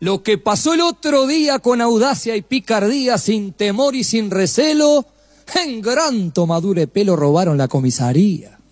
Lo que pasó el otro día con audacia y picardía, sin temor y sin recelo, en gran tomadura de pelo robaron la comisaría.